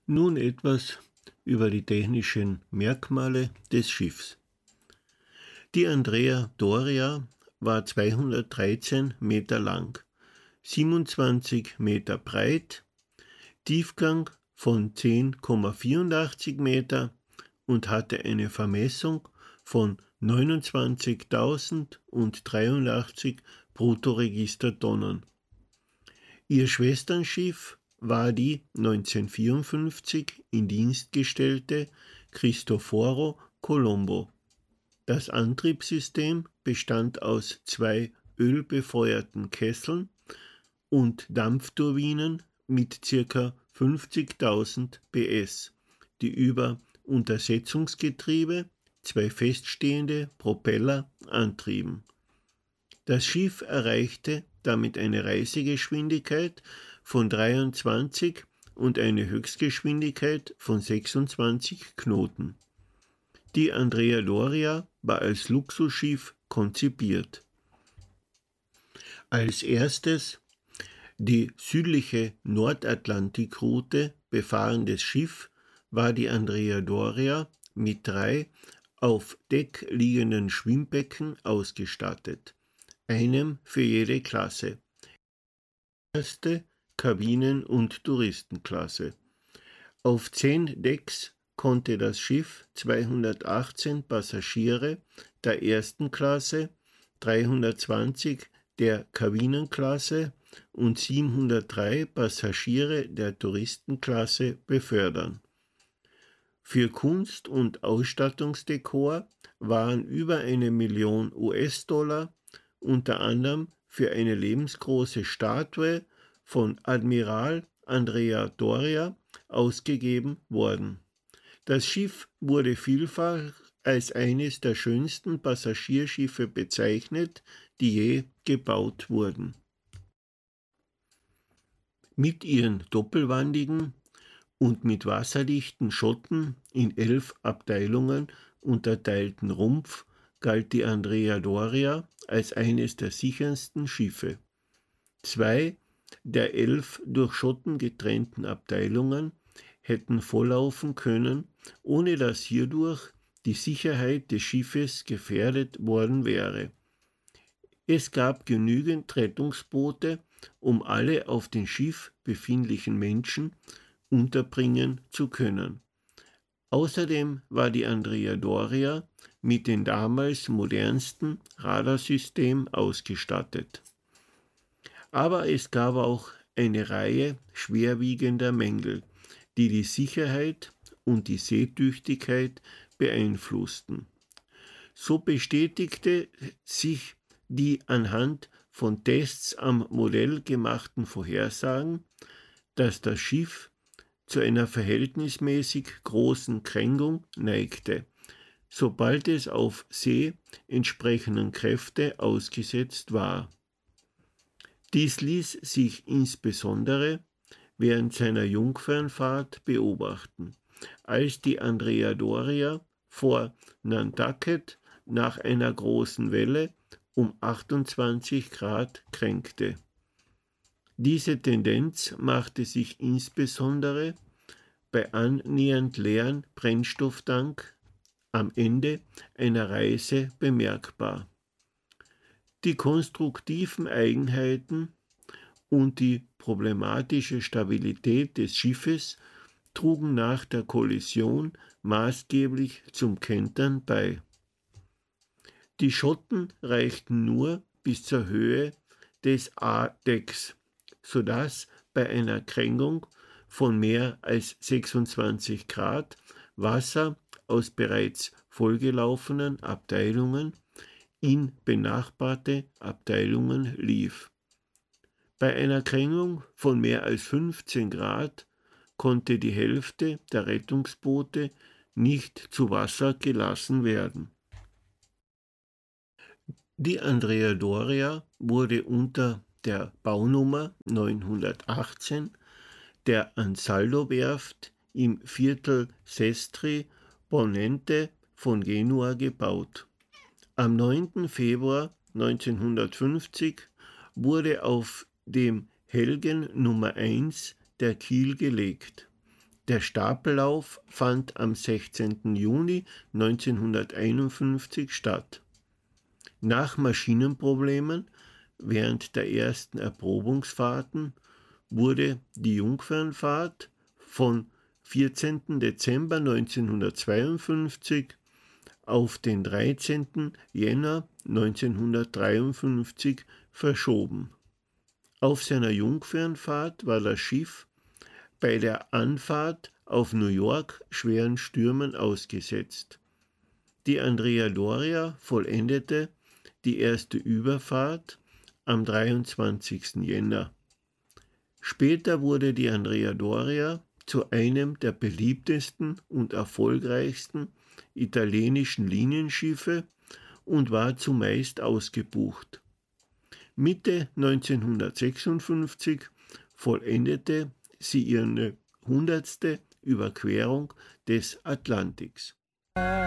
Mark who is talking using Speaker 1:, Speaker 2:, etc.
Speaker 1: Nun etwas über die technischen Merkmale des Schiffs. Die Andrea Doria war 213 Meter lang, 27 Meter breit, Tiefgang von 10,84 Meter und hatte eine Vermessung von 29.083 Bruttoregistertonnen. Ihr Schwesternschiff war die 1954 in Dienst gestellte Cristoforo Colombo. Das Antriebssystem bestand aus 2 ölbefeuerten Kesseln und Dampfturbinen mit ca. 50.000 PS, die über Untersetzungsgetriebe 2 feststehende Propeller antrieben. Das Schiff erreichte damit eine Reisegeschwindigkeit von 23 und eine Höchstgeschwindigkeit von 26 Knoten. Die Andrea Doria war als Luxusschiff konzipiert. Als erstes die südliche Nordatlantikroute befahrenes Schiff war die Andrea Doria mit 3 auf Deck liegenden Schwimmbecken ausgestattet, einem für jede Klasse, erste Kabinen- und Touristenklasse. Auf 10 Decks konnte das Schiff 218 Passagiere der ersten Klasse, 320 der Kabinenklasse und 703 Passagiere der Touristenklasse befördern. Für Kunst- und Ausstattungsdekor waren über 1 Million US-Dollar, unter anderem für eine lebensgroße Statue von Admiral Andrea Doria, ausgegeben worden. Das Schiff wurde vielfach als eines der schönsten Passagierschiffe bezeichnet, die je gebaut wurden. Mit ihren doppelwandigen und mit wasserdichten Schotten in 11 Abteilungen unterteilten Rumpf galt die Andrea Doria als eines der sichersten Schiffe. 2 der 11 durch Schotten getrennten Abteilungen hätten volllaufen können, ohne dass hierdurch die Sicherheit des Schiffes gefährdet worden wäre. Es gab genügend Rettungsboote, um alle auf dem Schiff befindlichen Menschen unterbringen zu können. Außerdem war die Andrea Doria mit dem damals modernsten Radarsystem ausgestattet. Aber es gab auch eine Reihe schwerwiegender Mängel, die die Sicherheit und die Seetüchtigkeit beeinflussten. So bestätigte sich die anhand von Tests am Modell gemachten Vorhersagen, dass das Schiff zu einer verhältnismäßig großen Kränkung neigte, sobald es auf See entsprechenden Kräfte ausgesetzt war. Dies ließ sich insbesondere während seiner Jungfernfahrt beobachten, als die Andrea Doria vor Nantucket nach einer großen Welle um 28 Grad kränkte. Diese Tendenz machte sich insbesondere bei annähernd leeren Brennstofftank am Ende einer Reise bemerkbar. Die konstruktiven Eigenheiten und die problematische Stabilität des Schiffes trugen nach der Kollision maßgeblich zum Kentern bei. Die Schotten reichten nur bis zur Höhe des A-Decks, sodass bei einer Kränkung von mehr als 26 Grad Wasser aus bereits vollgelaufenen Abteilungen in benachbarte Abteilungen lief. Bei einer Kränkung von mehr als 15 Grad konnte die Hälfte der Rettungsboote nicht zu Wasser gelassen werden. Die Andrea Doria wurde unter der Baunummer 918 der Ansaldo-Werft im Viertel Sestri Ponente von Genua gebaut. Am 9. Februar 1950 wurde auf dem Helgen Nummer 1 der Kiel gelegt. Der Stapellauf fand am 16. Juni 1951 statt. Nach Maschinenproblemen während der ersten Erprobungsfahrten wurde die Jungfernfahrt von 14. Dezember 1952 auf den 13. Jänner 1953 verschoben. Auf seiner Jungfernfahrt war das Schiff bei der Anfahrt auf New York schweren Stürmen ausgesetzt. Die Andrea Doria vollendete die erste Überfahrt am 23. Jänner. Später wurde die Andrea Doria zu einem der beliebtesten und erfolgreichsten italienischen Linienschiffe und war zumeist ausgebucht. Mitte 1956 vollendete sie ihre 100. Überquerung des Atlantiks.